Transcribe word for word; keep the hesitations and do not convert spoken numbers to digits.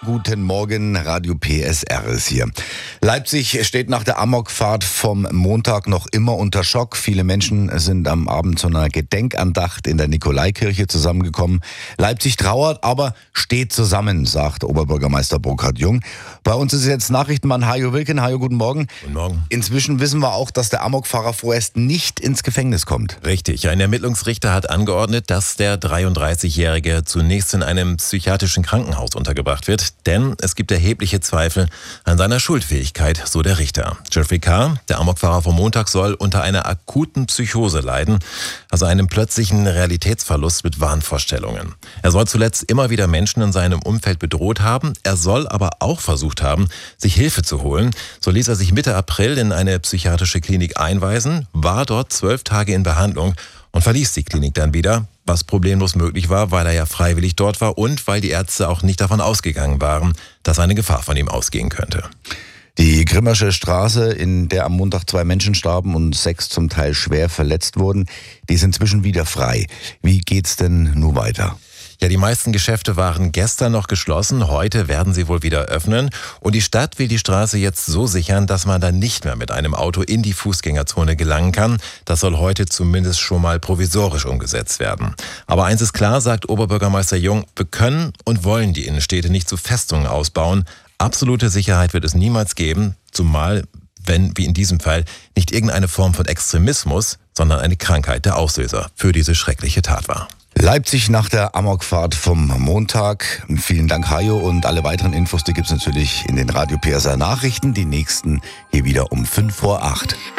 guten Morgen, Radio P S R ist hier. Leipzig steht nach der Amokfahrt vom Montag noch immer unter Schock. Viele Menschen sind am Abend zu einer Gedenkandacht in der Nikolaikirche zusammengekommen. Leipzig trauert, aber steht zusammen, sagt Oberbürgermeister Burkhard Jung. Bei uns ist jetzt Nachrichtenmann Hajo Wilken. Hajo, guten Morgen. Guten Morgen. Inzwischen wissen wir auch, dass der Amokfahrer vorerst nicht ins Gefängnis kommt. Richtig. Ein Ermittlungsrichter hat angeordnet, dass der dreiunddreißigjährige zunächst in einem psychiatrischen Krankenhaus untergebracht wird, denn es gibt erhebliche Zweifel an seiner Schuldfähigkeit, so der Richter. Jeffrey K., der Amokfahrer vom Montag, soll unter einer akuten Psychose leiden, also einem plötzlichen Realitätsverlust mit Wahnvorstellungen. Er soll zuletzt immer wieder Menschen in seinem Umfeld bedroht haben, er soll aber auch versucht haben, sich Hilfe zu holen. So ließ er sich Mitte April in eine psychiatrische Klinik einweisen, war dort zwölf Tage in Behandlung und verließ die Klinik dann wieder, was problemlos möglich war, weil er ja freiwillig dort war und weil die Ärzte auch nicht davon ausgegangen waren, dass eine Gefahr von ihm ausgehen könnte. Die Grimmersche Straße, in der am Montag zwei Menschen starben und sechs zum Teil schwer verletzt wurden, die ist inzwischen wieder frei. Wie geht's denn nun weiter? Ja, die meisten Geschäfte waren gestern noch geschlossen, heute werden sie wohl wieder öffnen. Und die Stadt will die Straße jetzt so sichern, dass man dann nicht mehr mit einem Auto in die Fußgängerzone gelangen kann. Das soll heute zumindest schon mal provisorisch umgesetzt werden. Aber eins ist klar, sagt Oberbürgermeister Jung, wir können und wollen die Innenstädte nicht zu Festungen ausbauen. Absolute Sicherheit wird es niemals geben, zumal, wenn, wie in diesem Fall, nicht irgendeine Form von Extremismus, sondern eine Krankheit der Auslöser für diese schreckliche Tat war. Leipzig nach der Amokfahrt vom Montag. Vielen Dank, Hajo. Und alle weiteren Infos, die gibt's natürlich in den Radio P S R Nachrichten. Die nächsten hier wieder um fünf vor acht.